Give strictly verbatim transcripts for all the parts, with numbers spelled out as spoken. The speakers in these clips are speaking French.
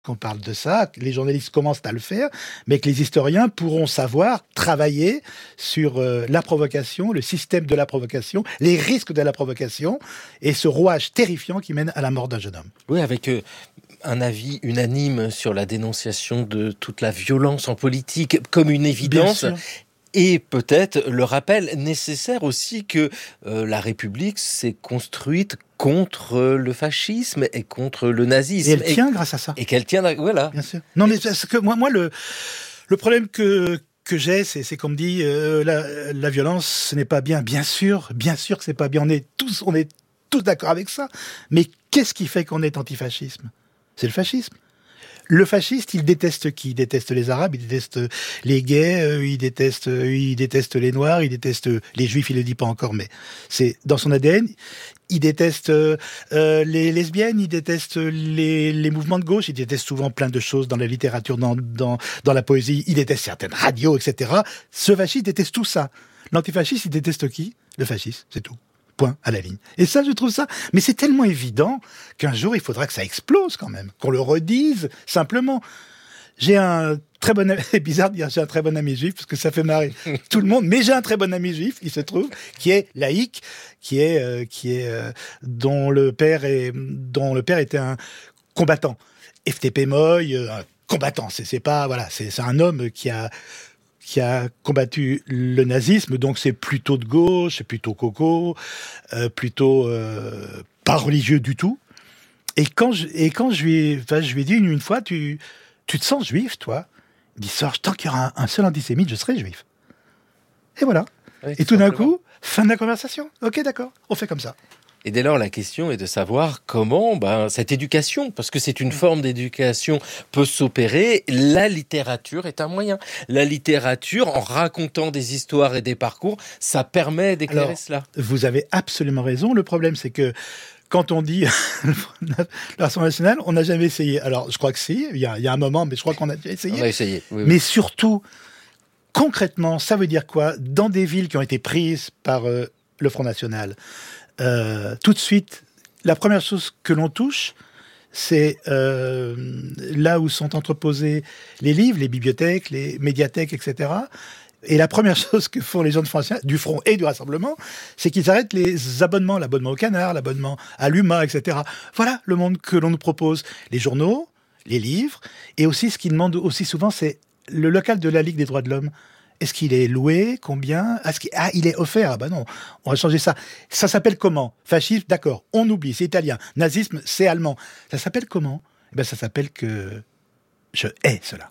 qu'on parle de ça, que les journalistes commencent à le faire, mais que les historiens pourront savoir travailler sur euh, la provocation, le système de la provocation, les risques de la provocation, et ce rouage terrifiant qui mène à la mort d'un jeune homme. Oui, avec euh, un avis unanime sur la dénonciation de toute la violence en politique comme une évidence. Et peut-être le rappel nécessaire aussi que euh, la République s'est construite contre le fascisme et contre le nazisme. Et elle tient et, grâce à ça. Et qu'elle tient, voilà. Bien sûr. Non, mais parce que moi, moi le, le problème que, que j'ai, c'est, c'est qu'on me dit euh, la, la violence, ce n'est pas bien. Bien sûr, bien sûr que c'est pas bien. On est tous, on est tous d'accord avec ça. Mais qu'est-ce qui fait qu'on est antifascisme ? C'est le fascisme. Le fasciste, il déteste qui ? Il déteste les Arabes, il déteste les gays, euh, il déteste, euh, il déteste les Noirs, il déteste les Juifs, il le dit pas encore, mais c'est dans son A D N. Il déteste euh, les lesbiennes, il déteste les, les mouvements de gauche, il déteste souvent plein de choses dans la littérature, dans, dans, dans la poésie, il déteste certaines radios, et cetera. Ce fasciste déteste tout ça. L'antifasciste, il déteste qui ? Le fasciste, c'est tout. Point à la ligne. Et ça, je trouve ça... Mais c'est tellement évident qu'un jour, il faudra que ça explose quand même, qu'on le redise simplement. J'ai un très bon ami... C'est bizarre de dire j'ai un très bon ami juif, parce que ça fait marrer tout le monde, mais j'ai un très bon ami juif, il se trouve, qui est laïque, qui est... Euh, qui est euh, dont, le père est, dont le père était un combattant. F T P Moy, euh, un combattant. C'est, c'est pas... Voilà, c'est, c'est un homme qui a... qui a combattu le nazisme, donc c'est plutôt de gauche, c'est plutôt coco, euh, plutôt euh, pas religieux du tout. Et quand je, et quand je lui ai, enfin, je lui ai dit une, une fois, tu, tu te sens juif, toi ? Il dit, Sorge, tant qu'il y aura un, un seul antisémite, je serai juif. Et voilà. Oui, et tout d'un coup, fin de la conversation. Ok, d'accord, on fait comme ça. Et dès lors, la question est de savoir comment ben, cette éducation, parce que c'est une forme d'éducation, peut s'opérer. La littérature est un moyen. La littérature, en racontant des histoires et des parcours, ça permet d'éclairer Alors, cela. Vous avez absolument raison. Le problème, c'est que quand on dit le Rassemblement national, on n'a jamais essayé. Alors, je crois que si, il y a, il y a un moment, mais je crois qu'on a déjà essayé. On a essayé, oui, oui. Mais surtout, concrètement, ça veut dire quoi ? Dans des villes qui ont été prises par euh, le Front National, Euh, tout de suite, la première chose que l'on touche, c'est euh, là où sont entreposés les livres, les bibliothèques, les médiathèques, et cetera. Et la première chose que font les gens de Front National, du Front et du Rassemblement, c'est qu'ils arrêtent les abonnements, l'abonnement au Canard, l'abonnement à l'U M A, et cetera. Voilà le monde que l'on nous propose. Les journaux, les livres, et aussi ce qu'ils demandent aussi souvent, c'est le local de la Ligue des droits de l'homme. Est-ce qu'il est loué ? Combien ? Est-ce qu'il... Ah, il est offert. Ah bah non, on va changer ça. Ça s'appelle comment ? Fascisme, d'accord, on oublie, c'est italien. Nazisme, c'est allemand. Ça s'appelle comment ? Eh ben, ça s'appelle que je hais cela.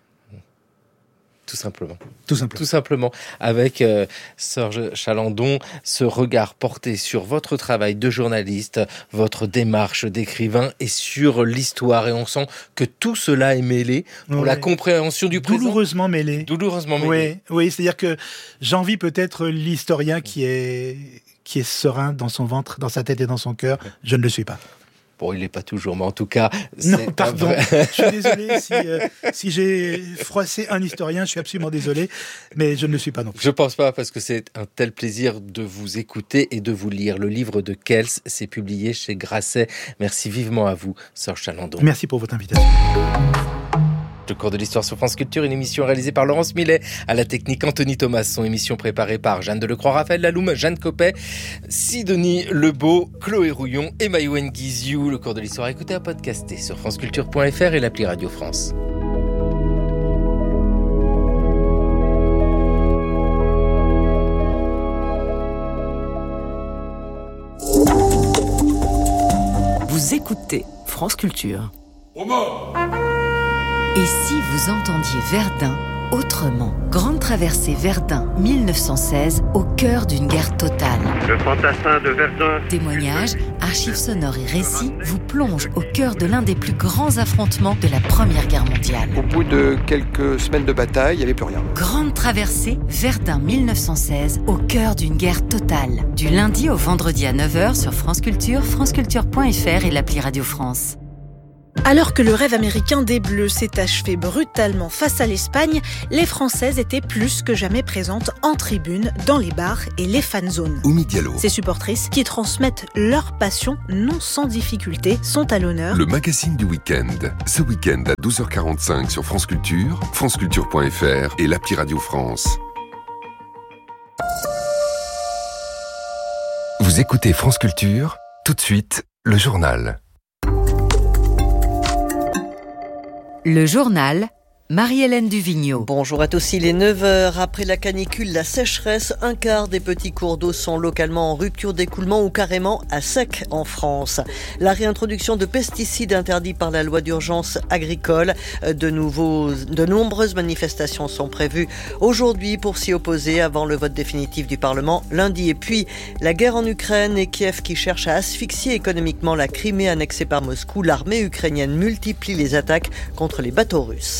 Tout simplement. Tout simplement. Tout simplement. Avec euh, Sorge Chalandon, ce regard porté sur votre travail de journaliste, votre démarche d'écrivain et sur l'histoire. Et on sent que tout cela est mêlé pour ouais. la compréhension du présent. Douloureusement mêlé. Douloureusement mêlé. Oui, oui, c'est-à-dire que j'envie peut-être l'historien qui est, qui est serein dans son ventre, dans sa tête et dans son cœur. Je ne le suis pas. Bon, il n'est pas toujours, mais en tout cas... Non, c'est pardon, vrai... je suis désolé si, euh, si j'ai froissé un historien, je suis absolument désolé, mais je ne le suis pas non plus. Je ne pense pas, parce que c'est un tel plaisir de vous écouter et de vous lire. Le livre de Kels, c'est publié chez Grasset. Merci vivement à vous, Sorge Chalandon. Merci pour votre invitation. Le cours de l'histoire sur France Culture, une émission réalisée par Laurence Millet, à la technique Anthony Thomas, son émission préparée par Jeanne Delecroix, Raphaël Laloum, Jeanne Copet, Sidonie Lebeau, Chloé Rouillon et Maïwen Guiziou. Le cours de l'histoire, écoutez à podcaster sur franceculture point f r et l'appli Radio France. Vous écoutez France Culture. Au mort. Et si vous entendiez Verdun autrement ? Grande traversée Verdun mille neuf cent seize, au cœur d'une guerre totale. Le fantassin de Verdun. Témoignages, archives sonores et récits vous plongent au cœur de l'un des plus grands affrontements de la Première Guerre mondiale. Au bout de quelques semaines de bataille, il n'y avait plus rien. Grande traversée Verdun mille neuf cent seize, au cœur d'une guerre totale. Du lundi au vendredi à neuf heures sur France Culture, franceculture point f r et l'appli Radio France. Alors que le rêve américain des Bleus s'est achevé brutalement face à l'Espagne, les Françaises étaient plus que jamais présentes en tribune, dans les bars et les fan zones. Oumi Diallo. Ces supportrices, qui transmettent leur passion non sans difficulté, sont à l'honneur. Le magazine du week-end. Ce week-end à douze heures quarante-cinq sur France Culture, franceculture point f r et l'appli Radio France. Vous écoutez France Culture, tout de suite, le journal. Le journal, Marie-Hélène Duvigneau. Bonjour à tous, il est neuf heures. Après la canicule, la sécheresse, un quart des petits cours d'eau sont localement en rupture d'écoulement ou carrément à sec en France. La réintroduction de pesticides interdits par la loi d'urgence agricole. De, nouveaux, de nombreuses manifestations sont prévues aujourd'hui pour s'y opposer avant le vote définitif du Parlement lundi. Et puis, la guerre en Ukraine et Kiev qui cherche à asphyxier économiquement la Crimée annexée par Moscou. L'armée ukrainienne multiplie les attaques contre les bateaux russes.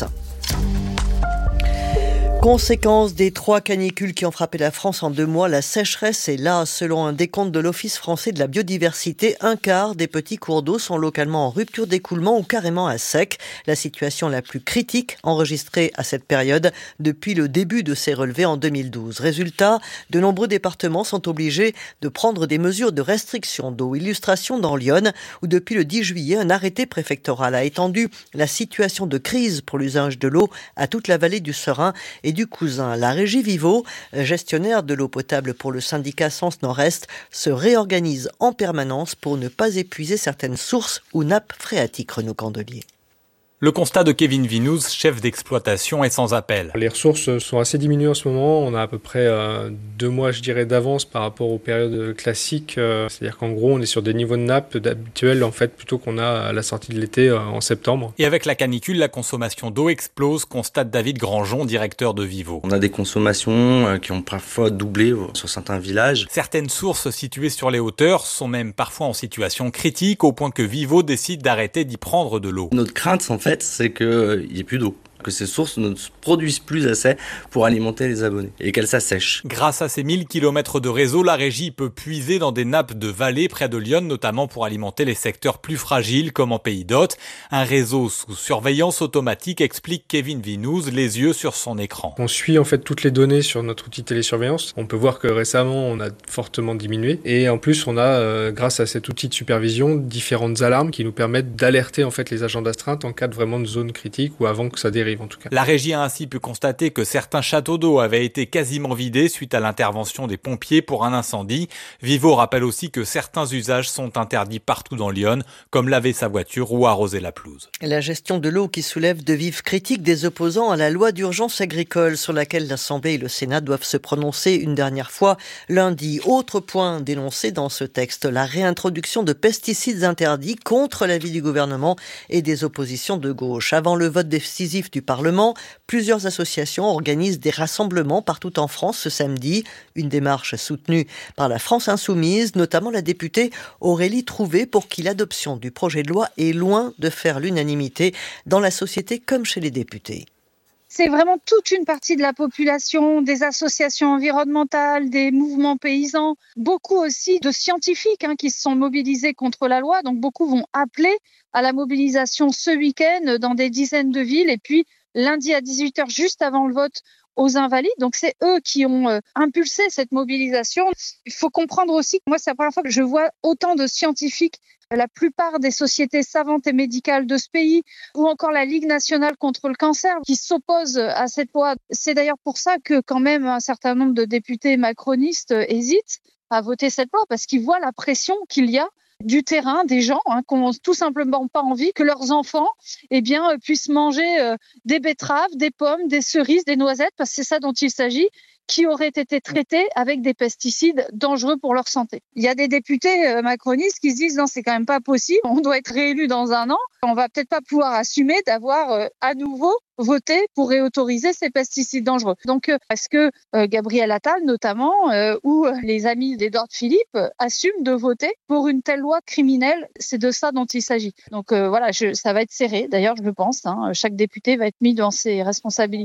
Conséquence des trois canicules qui ont frappé la France en deux mois, la sécheresse est là. Selon un décompte de l'Office français de la biodiversité, un quart des petits cours d'eau sont localement en rupture d'écoulement ou carrément à sec. La situation la plus critique enregistrée à cette période depuis le début de ces relevés en deux mille douze. Résultat, de nombreux départements sont obligés de prendre des mesures de restriction d'eau. Illustration dans l'Yonne, où depuis le dix juillet, un arrêté préfectoral a étendu la situation de crise pour l'usage de l'eau à toute la vallée du Serein et du Cousin. La régie Vivo, gestionnaire de l'eau potable pour le syndicat Sens Nord-Est, se réorganise en permanence pour ne pas épuiser certaines sources ou nappes phréatiques. Renaud Candelier. Le constat de Kevin Vinouz, chef d'exploitation, est sans appel. Les ressources sont assez diminuées en ce moment. On a à peu près euh, deux mois, je dirais, d'avance par rapport aux périodes classiques. Euh, c'est-à-dire qu'en gros, on est sur des niveaux de nappe habituels, en fait, plutôt qu'on a à la sortie de l'été euh, en septembre. Et avec la canicule, la consommation d'eau explose, constate David Grangeon, directeur de Vivo. On a des consommations euh, qui ont parfois doublé sur certains villages. Certaines sources situées sur les hauteurs sont même parfois en situation critique, au point que Vivo décide d'arrêter d'y prendre de l'eau. Notre crainte, en fait, c'est qu'il n'y ait plus d'eau, que ces sources ne produisent plus assez pour alimenter les abonnés et qu'elles s'assèchent. Grâce à ces mille kilomètres de réseau, la régie peut puiser dans des nappes de vallée près de Lyon, notamment pour alimenter les secteurs plus fragiles comme en Pays d'Hôte. Un réseau sous surveillance automatique, explique Kevin Vinouz, les yeux sur son écran. On suit en fait toutes les données sur notre outil de télésurveillance. On peut voir que récemment, on a fortement diminué et en plus, on a, euh, grâce à cet outil de supervision, différentes alarmes qui nous permettent d'alerter en fait les agents d'astreinte en cas de vraiment de zone critique ou avant que ça dérive. En tout cas. La régie a ainsi pu constater que certains châteaux d'eau avaient été quasiment vidés suite à l'intervention des pompiers pour un incendie. Vivo rappelle aussi que certains usages sont interdits partout dans Lyon, comme laver sa voiture ou arroser la pelouse. La gestion de l'eau qui soulève de vives critiques des opposants à la loi d'urgence agricole sur laquelle l'Assemblée et le Sénat doivent se prononcer une dernière fois lundi. Autre point dénoncé dans ce texte, la réintroduction de pesticides interdits contre l'avis du gouvernement et des oppositions de gauche. Avant le vote décisif du Parlement, plusieurs associations organisent des rassemblements partout en France ce samedi. Une démarche soutenue par la France Insoumise, notamment la députée Aurélie Trouvé, pour qui l'adoption du projet de loi est loin de faire l'unanimité dans la société comme chez les députés. C'est vraiment toute une partie de la population, des associations environnementales, des mouvements paysans, beaucoup aussi de scientifiques hein, qui se sont mobilisés contre la loi. Donc beaucoup vont appeler à la mobilisation ce week-end dans des dizaines de villes et puis lundi à dix-huit heures, juste avant le vote, aux Invalides. Donc c'est eux qui ont euh, impulsé cette mobilisation. Il faut comprendre aussi que moi, c'est la première fois que je vois autant de scientifiques. La plupart des sociétés savantes et médicales de ce pays, ou encore la Ligue nationale contre le cancer, qui s'opposent à cette loi. C'est d'ailleurs pour ça que quand même un certain nombre de députés macronistes hésitent à voter cette loi, parce qu'ils voient la pression qu'il y a du terrain, des gens hein, qui n'ont tout simplement pas envie que leurs enfants eh bien, euh, puissent manger euh, des betteraves, des pommes, des cerises, des noisettes, parce que c'est ça dont il s'agit, qui auraient été traités avec des pesticides dangereux pour leur santé. Il y a des députés euh, macronistes qui se disent « non, c'est quand même pas possible, on doit être réélu dans un an, on va peut-être pas pouvoir assumer d'avoir euh, à nouveau voté pour réautoriser ces pesticides dangereux ». Donc, euh, est-ce que euh, Gabriel Attal, notamment, euh, ou euh, les amis d'Édouard Philippe euh, assument de voter pour une telle loi criminelle? C'est de ça dont il s'agit. Donc euh, voilà, je, ça va être serré, d'ailleurs, je le pense. Hein, chaque député va être mis dans ses responsabilités.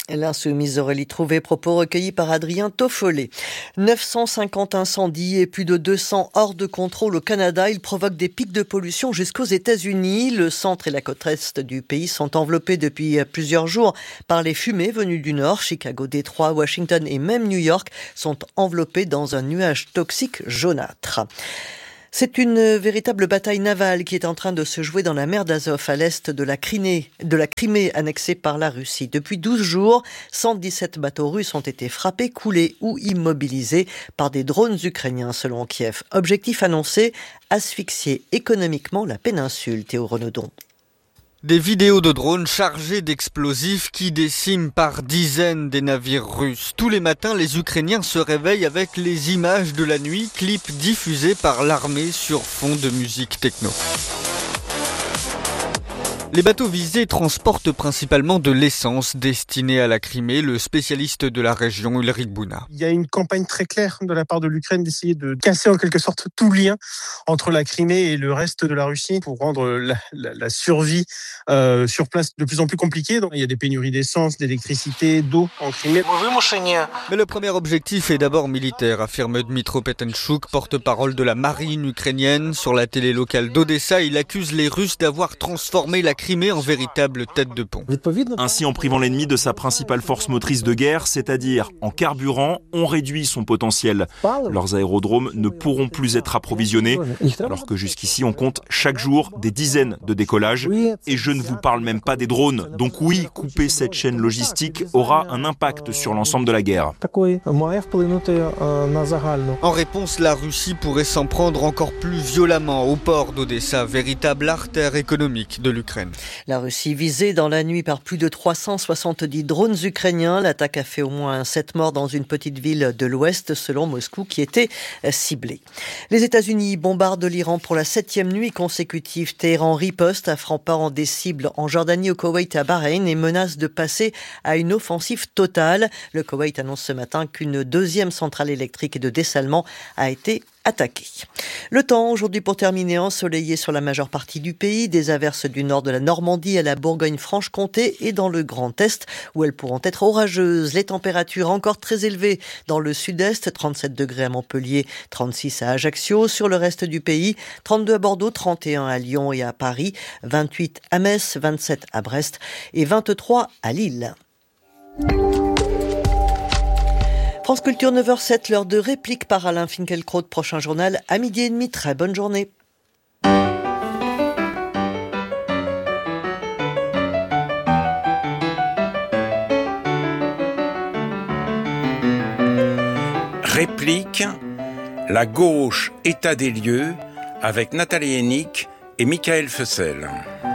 L'insoumise Aurélie Trouvé, propos recueillis par Adrien Toffollet. neuf cent cinquante incendies et plus de deux cents hors de contrôle au Canada. Ils provoquent des pics de pollution jusqu'aux États-Unis. Le centre et la côte est du pays sont enveloppés depuis plusieurs jours par les fumées venues du nord. Chicago, Détroit, Washington et même New York sont enveloppés dans un nuage toxique jaunâtre. C'est une véritable bataille navale qui est en train de se jouer dans la mer d'Azov, à l'est de la Crimée, de la Crimée annexée par la Russie. Depuis douze jours, cent dix-sept bateaux russes ont été frappés, coulés ou immobilisés par des drones ukrainiens, selon Kiev. Objectif annoncé, asphyxier économiquement la péninsule. Théo Renaudon. Des vidéos de drones chargés d'explosifs qui déciment par dizaines des navires russes. Tous les matins, les Ukrainiens se réveillent avec les images de la nuit, clips diffusés par l'armée sur fond de musique techno. Les bateaux visés transportent principalement de l'essence destinée à la Crimée. Le spécialiste de la région, Ulrich Bouna. Il y a une campagne très claire de la part de l'Ukraine d'essayer de casser en quelque sorte tout lien entre la Crimée et le reste de la Russie pour rendre la, la, la survie euh, sur place de plus en plus compliquée. Donc, il y a des pénuries d'essence, d'électricité, d'eau en Crimée. Mais le premier objectif est d'abord militaire, affirme Dmytro Petenchuk, porte-parole de la marine ukrainienne. Sur la télé locale d'Odessa, il accuse les Russes d'avoir transformé la Crimée en véritable tête de pont. Ainsi, en privant l'ennemi de sa principale force motrice de guerre, c'est-à-dire en carburant, on réduit son potentiel. Leurs aérodromes ne pourront plus être approvisionnés, alors que jusqu'ici on compte chaque jour des dizaines de décollages. Et je ne vous parle même pas des drones. Donc oui, couper cette chaîne logistique aura un impact sur l'ensemble de la guerre. En réponse, la Russie pourrait s'en prendre encore plus violemment au port d'Odessa, véritable artère économique de l'Ukraine. La Russie visée dans la nuit par plus de trois cent soixante-dix drones ukrainiens. L'attaque a fait au moins sept morts dans une petite ville de l'Ouest, selon Moscou, qui était ciblée. Les États-Unis bombardent l'Iran pour la septième nuit consécutive. Téhéran riposte, affranchant des cibles en Jordanie, au Koweït et à Bahreïn et menace de passer à une offensive totale. Le Koweït annonce ce matin qu'une deuxième centrale électrique de dessalement a été attaqué. Le temps aujourd'hui pour terminer, ensoleillé sur la majeure partie du pays, des averses du nord de la Normandie à la Bourgogne-Franche-Comté et dans le Grand Est où elles pourront être orageuses. Les températures encore très élevées dans le sud-est, trente-sept degrés à Montpellier, trente-six à Ajaccio. Sur le reste du pays, trente-deux à Bordeaux, trente et un à Lyon et à Paris, vingt-huit à Metz, vingt-sept à Brest et vingt-trois à Lille. France Culture neuf heures zéro sept, l'heure de réplique par Alain Finkielkraut. Prochain journal à midi et demi. Très bonne journée. Réplique, la gauche, état des lieux, avec Nathalie Hennick et Michael Fessel.